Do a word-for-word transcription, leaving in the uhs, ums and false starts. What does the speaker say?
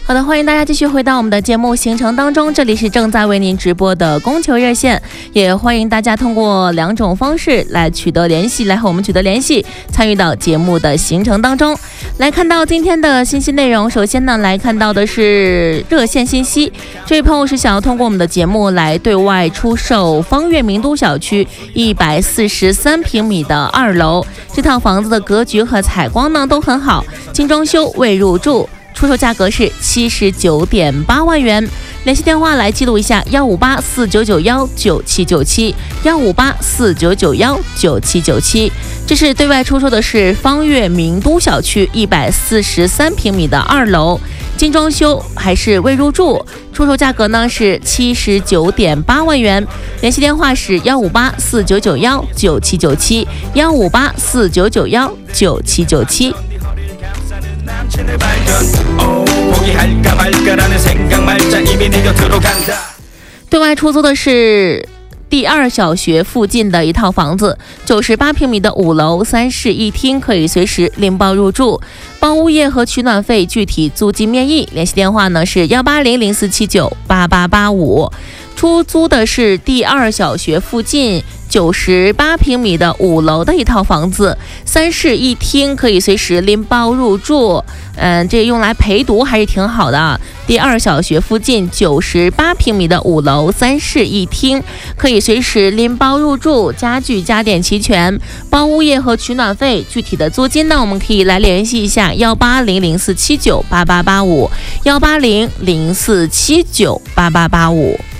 好的，欢迎大家继续回到我们的节目行程当中，这里是正在为您直播的供求热线，也欢迎大家通过两种方式来取得联系，来和我们取得联系，参与到节目的行程当中。来看到今天的信息内容，首先呢，来看到的是热线信息，这位朋友是想要通过我们的节目来对外出售方悦名都小区一百四十三平米的二楼，这套房子的格局和采光呢都很好，精装修未入住，出售价格是七十九点八万元，联系电话来记录一下：幺五八四九九幺九七九七，幺五八四九九幺九七九七。这是对外出售的是方悦名都小区一百四十三平米的二楼，精装修还是未入住，出售价格呢是七十九点八万元，联系电话是幺五八四九九幺九七九七，幺五八四九九幺九七九七。对外出租的是第二小学附近的一套房子，九十八平米的五楼，三室一厅，可以随时拎包入住，包物业和取暖费，具体租金面议。联系电话呢是幺八零零四七九八八八五。出租的是第二小学附近九十八平米的五楼的一套房子，三室一厅，可以随时拎包入住。嗯，这用来陪读还是挺好的。第二小学附近九十八平米的五楼，三室一厅，可以随时拎包入住，家具家电齐全，包物业和取暖费，具体的租金呢，我们可以来联系一下幺八零零四七九八八八五，幺八零零四七九八八八五。